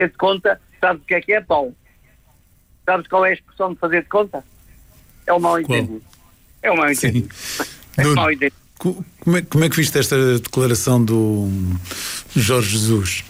de conta, sabes o que é, Paulo? Sabes qual é a expressão de fazer de conta? É o mal-entendido. É o mal-entendido. É o mal-entendido. Como é que viste esta declaração do Jorge Jesus?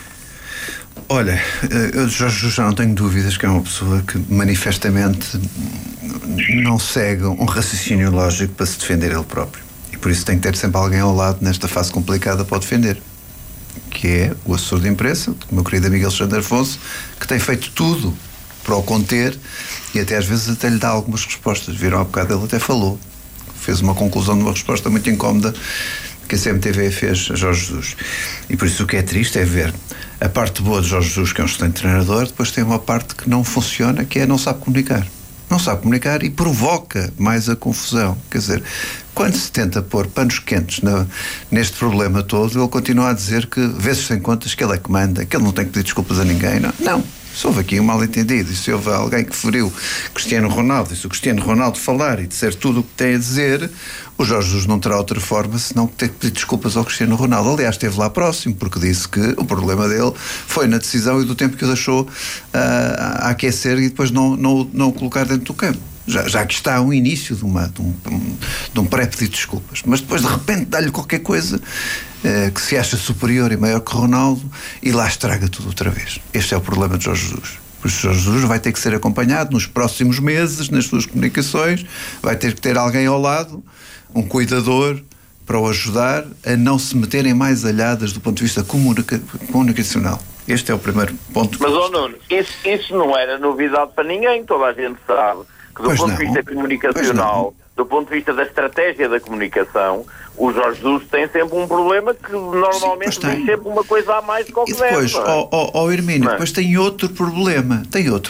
Olha, eu de Jorge Jesus já não tenho dúvidas que é uma pessoa que manifestamente não segue um raciocínio lógico para se defender ele próprio. E por isso tem que ter sempre alguém ao lado nesta fase complicada para o defender, que é o assessor de imprensa, o meu querido amigo Alexandre Afonso, que tem feito tudo para o conter e até às vezes até lhe dá algumas respostas. Viram há bocado, ele até falou. Fez uma conclusão de uma resposta muito incómoda que a CMTV fez a Jorge Jesus. E por isso o que é triste é ver a parte boa de Jorge Jesus, que é um excelente treinador, depois tem uma parte que não funciona, que é não sabe comunicar. Não sabe comunicar e provoca mais a confusão. Quer dizer, quando se tenta pôr panos quentes neste problema todo, ele continua a dizer que, vezes sem contas, que ele é que manda, que ele não tem que pedir desculpas a ninguém. Não. Se houve aqui um mal-entendido, e se houve alguém que feriu Cristiano Ronaldo, e se o Cristiano Ronaldo falar e disser tudo o que tem a dizer, o Jorge Jesus não terá outra forma senão ter que pedir desculpas ao Cristiano Ronaldo. Aliás, esteve lá próximo, porque disse que o problema dele foi na decisão e do tempo que o deixou a aquecer e depois não o colocar dentro do campo. Já que está um início de um pré-pedido de desculpas. Mas depois, de repente, dá-lhe qualquer coisa que se acha superior e maior que Ronaldo e lá estraga tudo outra vez. Este é o problema de Jorge Jesus. Por isso, Jorge Jesus vai ter que ser acompanhado nos próximos meses, nas suas comunicações, vai ter que ter alguém ao lado, um cuidador, para o ajudar a não se meterem mais alhadas do ponto de vista comunicacional. Este é o primeiro ponto. Mas, Nuno, isso não era novidade para ninguém, toda a gente sabe. Que do ponto de vista comunicacional, do ponto de vista da estratégia da comunicação, o Jorge Jesus tem sempre um problema que normalmente tem sempre uma coisa a mais do que o que deve. E depois, Hermínio, depois tem outro problema.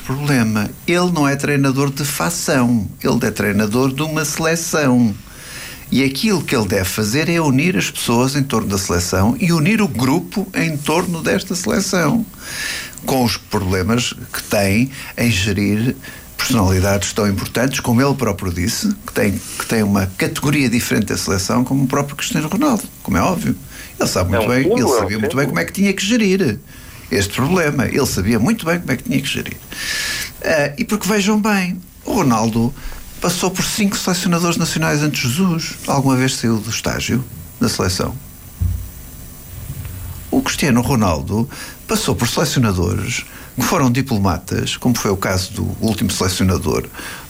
Ele não é treinador de facção, ele é treinador de uma seleção. E aquilo que ele deve fazer é unir as pessoas em torno da seleção e unir o grupo em torno desta seleção, com os problemas que tem em gerir personalidades tão importantes, como ele próprio disse, que tem uma categoria diferente da seleção, como o próprio Cristiano Ronaldo, como é óbvio. Ele sabe muito bem, ele sabia muito bem como é que tinha que gerir este problema. Ele sabia muito bem como é que tinha que gerir. E porque vejam bem, o Ronaldo passou por 5 selecionadores nacionais antes de Jesus. Alguma vez saiu do estágio da seleção? O Cristiano Ronaldo passou por selecionadores que foram diplomatas, como foi o caso do último selecionador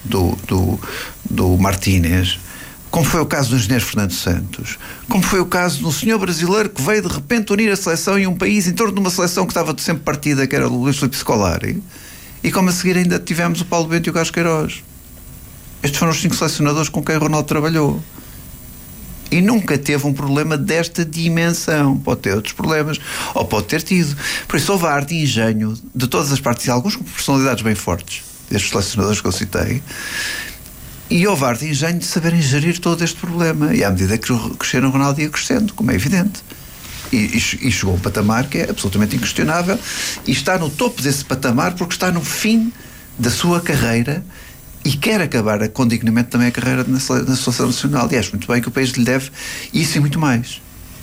do Martínez, como foi o caso do engenheiro Fernando Santos, como foi o caso do senhor brasileiro que veio de repente unir a seleção e um país em torno de uma seleção que estava sempre partida, que era o Luís Filipe Scolari, e como a seguir ainda tivemos o Paulo Bento e o Carlos Queiroz. Estes foram os 5 selecionadores com quem o Ronaldo trabalhou. E nunca teve um problema desta dimensão. Pode ter outros problemas, ou pode ter tido. Por isso houve a arte e engenho de todas as partes, e alguns com personalidades bem fortes, destes selecionadores que eu citei, e houve a arte e engenho de saberem gerir todo este problema. E à medida que o Cristiano Ronaldo ia crescendo, como é evidente. E chegou a um patamar que é absolutamente inquestionável, e está no topo desse patamar porque está no fim da sua carreira e quer acabar com dignamente também a carreira na seleção nacional. E acho muito bem que o país lhe deve isso e muito mais.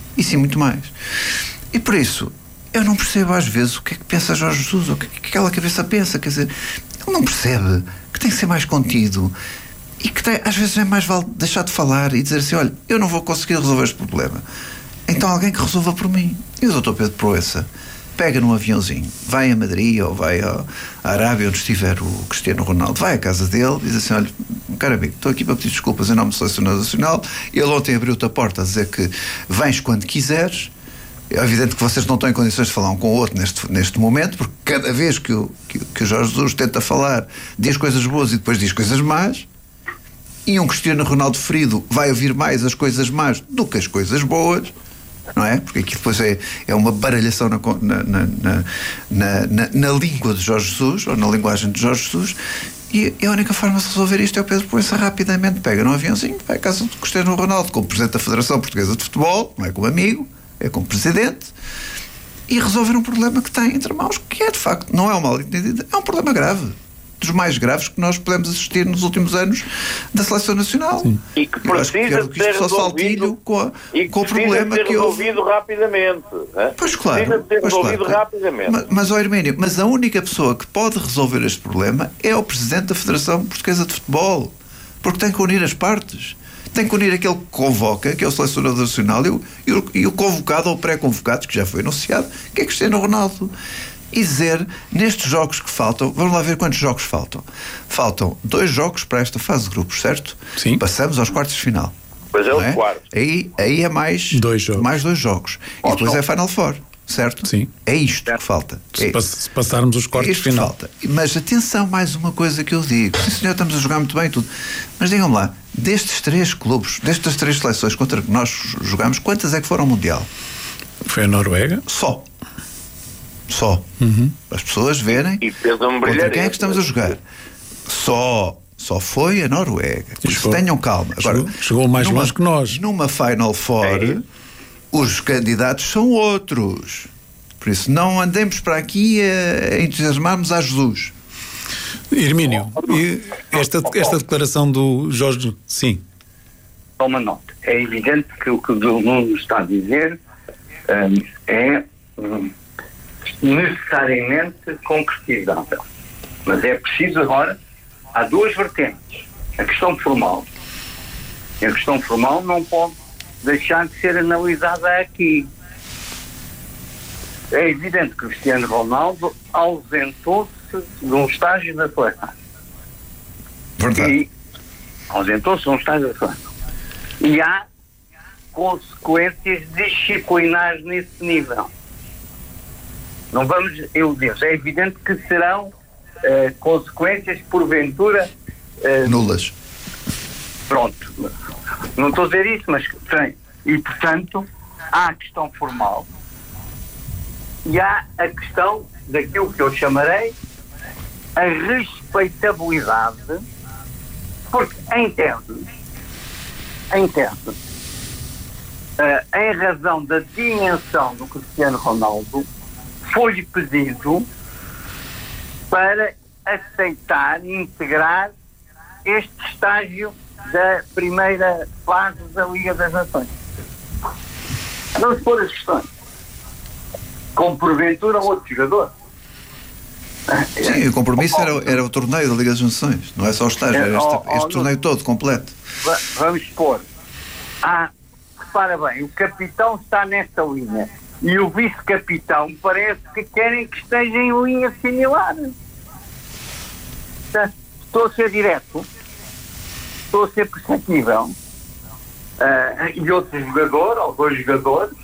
E por isso, eu não percebo às vezes o que é que pensa Jorge Jesus, o que aquela cabeça pensa. Quer dizer, ele não percebe que tem que ser mais contido e que às vezes é mais vale deixar de falar e dizer assim: olha, eu não vou conseguir resolver este problema, então alguém que resolva por mim. E o Dr. Pedro Proença pega num aviãozinho, vai a Madrid ou vai à Arábia, onde estiver o Cristiano Ronaldo, vai à casa dele e diz assim: olha, caro amigo, estou aqui para pedir desculpas em nome do Selecionador Nacional. Ele ontem abriu-te a porta a dizer que vens quando quiseres. É evidente que vocês não estão em condições de falar um com o outro neste momento, porque cada vez que o Jorge Jesus tenta falar, diz coisas boas e depois diz coisas más, e um Cristiano Ronaldo ferido vai ouvir mais as coisas más do que as coisas boas, não é? Porque aqui depois é uma baralhação na língua de Jorge Jesus, ou na linguagem de Jorge Jesus, e a única forma de resolver isto é o Pedro Proença rapidamente pega num aviãozinho, vai à casa do Cristiano Ronaldo como Presidente da Federação Portuguesa de Futebol, não é como amigo, é como Presidente, e resolver um problema que tem entre mãos, que é de facto, não é um mal entendido, é um problema grave. dos mais graves que nós podemos assistir nos últimos anos da Seleção Nacional. Sim. E que precisa de ser resolvido com o problema que houve. Resolvido rapidamente. Pois claro. Precisa de ser resolvido rapidamente. Mas Hermínio, a única pessoa que pode resolver este problema é o Presidente da Federação Portuguesa de Futebol, porque tem que unir as partes. Tem que unir aquele que convoca, que é o selecionador nacional, e o convocado ou pré-convocado, que já foi anunciado, que é Cristiano Ronaldo. E dizer, nestes jogos que faltam, vamos lá ver quantos jogos faltam. Faltam 2 jogos para esta fase de grupos, certo? Sim. Passamos aos quartos de final. Pois é, o quarto. Aí é mais 2 jogos. Mais 2 jogos. E depois é Final Four, certo? Sim. É isto que falta. Se passarmos os quartos de final. Falta. Mas atenção, mais uma coisa que eu digo. Sim, senhor, estamos a jogar muito bem e tudo. Mas digam-me lá, destes 3 clubes, destas 3 seleções contra que nós jogamos, quantas é que foram ao Mundial? Foi a Noruega. Só. As pessoas verem contra quem é que estamos a jogar. Só foi a Noruega. Por isso tenham calma. Agora, chegou mais longe que nós. Numa Final Four, os candidatos são outros. Por isso não andemos para aqui a entusiasmarmos a Jesus. Hermínio, esta declaração do Jorge, sim. Só uma nota. É evidente que o que o Nuno está a dizer é necessariamente concretizável. Mas é preciso agora, há 2 vertentes. A questão formal. E a questão formal não pode deixar de ser analisada aqui. É evidente que o Cristiano Ronaldo ausentou-se de um estágio da seleção. Verdade. E ausentou-se de um estágio da seleção. E há consequências disciplinares nesse nível. Não vamos iludir. É evidente que serão consequências, porventura... nulas. Pronto. Não estou a dizer isso, mas tem. E, portanto, há a questão formal e há a questão daquilo que eu chamarei a respeitabilidade, porque em razão da dimensão do Cristiano Ronaldo, foi-lhe pedido para aceitar e integrar este estágio da primeira fase da Liga das Nações. Vamos pôr as questões. Como porventura outro jogador. Sim, o compromisso era o torneio da Liga das Nações, não é só o estágio, era este torneio todo, completo. Vamos pôr. Repara bem, o capitão está nesta linha e o vice-capitão parece que querem que esteja em linha similar. Estou a ser direto, estou a ser perceptível. E outro jogador, ou 2 jogadores,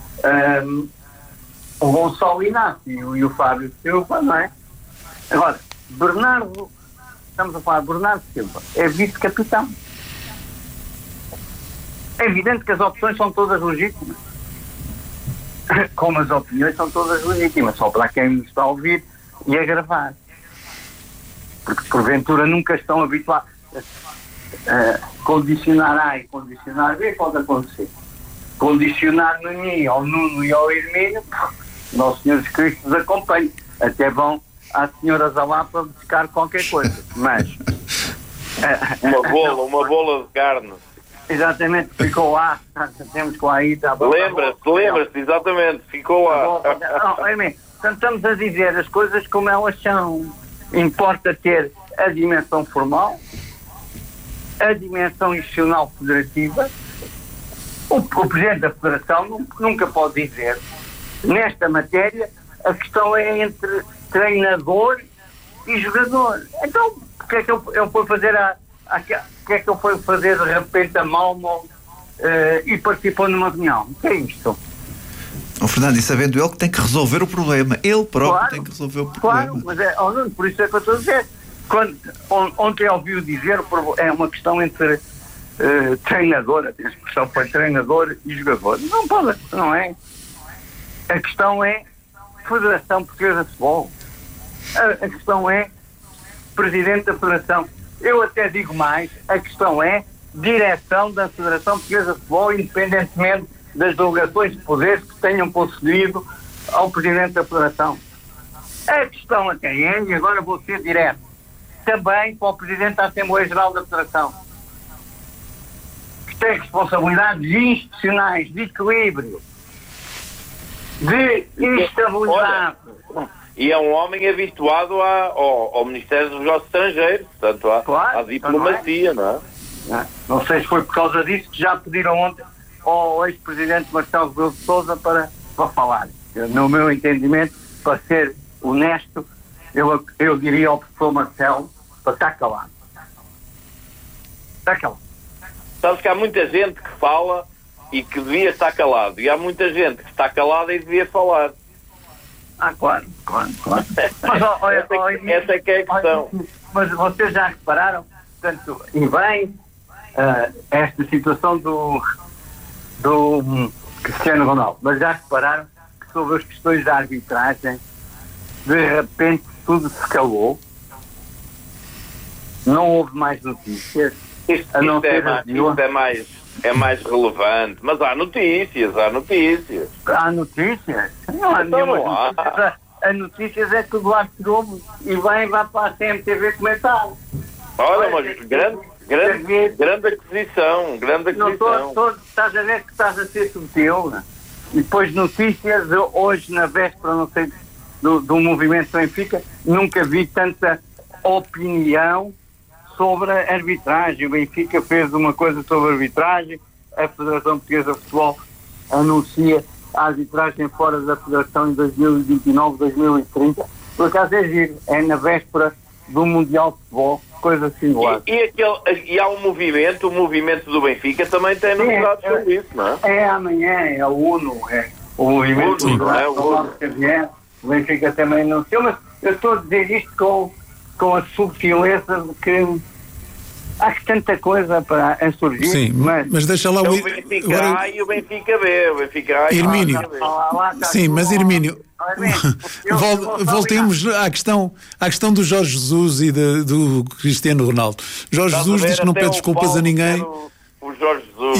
o Gonçalo Inácio e o Fábio Silva, não é? Agora, estamos a falar de Bernardo Silva, é vice-capitão. É evidente que as opções são todas legítimas. Como as opiniões são todas legítimas, só para quem me está a ouvir e a gravar. Porque porventura nunca estão habituados a condicionar A e condicionar B, pode acontecer. Condicionar no mim, ao Nuno e ao Hermínio, Nosso Senhor Jesus Cristo nos acompanhe. Até vão às senhoras lá para buscar qualquer coisa. Mas uma bola de carne. Exatamente, ficou lá. Temos com aí. Lembra-se, exatamente, ficou lá. Portanto, estamos a dizer as coisas como elas são. Importa ter a dimensão formal, a dimensão institucional federativa. O Presidente da Federação nunca pode dizer, nesta matéria, a questão é entre treinador e jogador. Então, porque é que ele foi fazer porque é que ele foi fazer de repente a Malmo e participou numa reunião? O que é isto? O Fernando, e sabendo ele que tem que resolver o problema. Ele próprio tem que resolver o problema. Claro, mas por isso é que eu estou a dizer. Ontem ouviu dizer, é uma questão entre treinador, a expressão foi treinador e jogador. Não pode, não é? A questão é Federação Portuguesa de Futebol. A questão é Presidente da Federação. Eu até digo mais, a questão é direção da Federação Portuguesa de Futebol, independentemente das delegações de poderes que tenham concedido ao Presidente da Federação. A questão a quem é, e agora vou ser direto, também para o Presidente da Assembleia Geral da Federação, que tem responsabilidades institucionais de equilíbrio, de estabilidade. E é um homem habituado ao Ministério dos Negócios Estrangeiros, portanto à diplomacia, não é? Não sei se foi por causa disso que já pediram ontem ao ex-presidente Marcelo Rebelo de Sousa para falar. No meu entendimento, para ser honesto, eu diria ao professor Marcelo para estar calado. Está calado. Sabes que há muita gente que fala e que devia estar calado. E há muita gente que está calada e devia falar. Claro. Mas, essa é que é a questão. Mas vocês já repararam, portanto, e bem, esta situação do Cristiano Ronaldo, mas já repararam que sobre as questões da arbitragem, de repente tudo se calou, não houve mais notícias. Isto é mais relevante, mas há notícias. Há notícias? Não há nenhuma notícia. A notícias é que o Duarte Gomes e bem vai para a CMTV comentar. Olha, mas grande aquisição. Não, estás a ver que estás a ser subtil, né? E depois notícias, hoje na véspera, não sei, do movimento Benfica, nunca vi tanta opinião sobre a arbitragem. O Benfica fez uma coisa sobre a arbitragem, a Federação Portuguesa de Futebol anuncia a arbitragem fora da Federação em 2029, 2030. Por acaso é giro, é na véspera do Mundial de Futebol, coisa singular. E há um movimento, o movimento do Benfica também tem novidades sobre isso, não é? É amanhã, é o UNO, é o movimento do Ronaldo Xavier. O Benfica também anunciou, mas eu estou a dizer isto com a subtileza de que há tanta coisa para surgir. Sim, mas deixa lá o Benfica A e o Benfica B. O Benfica A e Hermínio. Sim, mas Hermínio, voltemos à questão do Jorge Jesus e do Cristiano Ronaldo. Jorge Jesus diz que não pede desculpas a ninguém. O Jorge Jesus.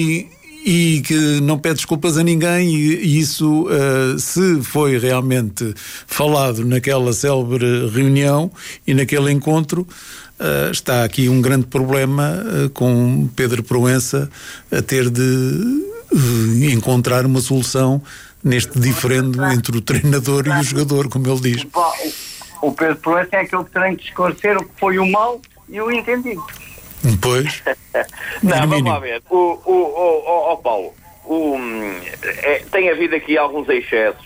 E que não pede desculpas a ninguém, e isso, se foi realmente falado naquela célebre reunião e naquele encontro, está aqui um grande problema com Pedro Proença a ter de encontrar uma solução neste diferendo entre o treinador e o jogador, como ele diz. O Pedro Proença é aquele que tem que esclarecer o que foi o mal e o entendido. Pois. Não, vamos lá ver. Paulo, tem havido aqui alguns excessos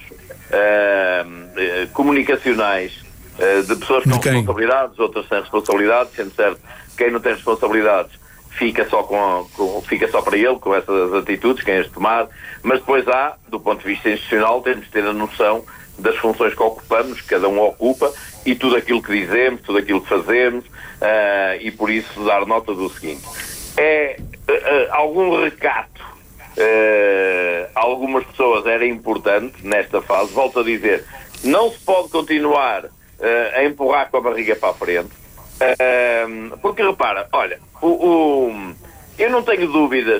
comunicacionais de pessoas com responsabilidades, outras sem responsabilidades, sendo certo, quem não tem responsabilidades fica só para ele, com essas atitudes, quem as tomar, mas depois há, do ponto de vista institucional, temos de ter a noção das funções que ocupamos, que cada um ocupa, e tudo aquilo que dizemos, tudo aquilo que fazemos, e por isso dar nota do seguinte: algum recato a algumas pessoas era importante nesta fase. Volto a dizer, não se pode continuar a empurrar com a barriga para a frente, porque repara, olha, eu não tenho dúvidas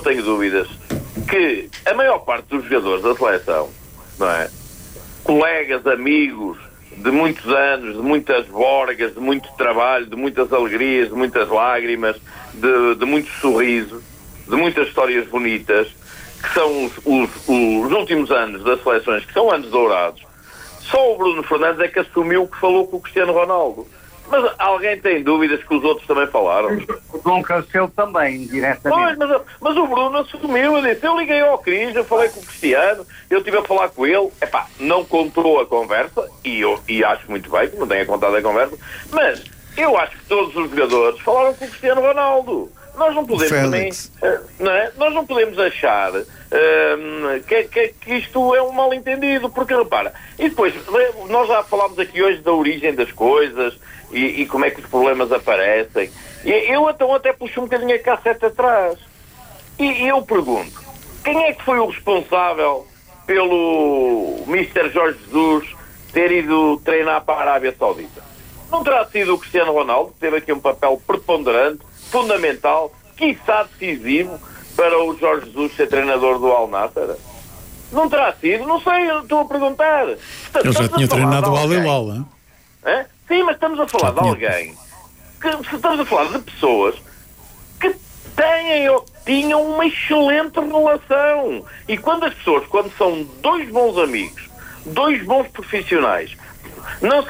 que a maior parte dos jogadores da seleção, não é? Colegas, amigos de muitos anos, de muitas borgas, de muito trabalho, de muitas alegrias, de muitas lágrimas, de muitos sorrisos, de muitas histórias bonitas, que são os últimos anos das seleções, que são anos dourados. Só o Bruno Fernandes é que assumiu que falou com o Cristiano Ronaldo. Mas alguém tem dúvidas que os outros também falaram? O João Cancelo também, diretamente. Mas o Bruno assumiu, eu liguei ao Cris, eu falei com o Cristiano, eu estive a falar com ele, não contou a conversa, e acho muito bem que não tenha contado a conversa, mas eu acho que todos os jogadores falaram com o Cristiano Ronaldo. Nós não podemos também, não é? Nós não podemos achar que isto é um mal-entendido, porque repara, e depois, nós já falámos aqui hoje da origem das coisas e como é que os problemas aparecem, e eu então até puxo um bocadinho a cassete atrás, e eu pergunto, quem é que foi o responsável pelo Mr. Jorge Jesus ter ido treinar para a Arábia Saudita? Não terá sido o Cristiano Ronaldo, que teve aqui um papel preponderante, fundamental, quiçá decisivo, para o Jorge Jesus ser treinador do Al Nassr? Não terá sido? Não sei, eu estou a perguntar. Ele já tinha treinado o Al Hilal, Sim, mas estamos a falar de alguém porque estamos a falar de pessoas que têm ou tinham uma excelente relação. E quando as pessoas, quando são dois bons amigos, dois bons profissionais, não se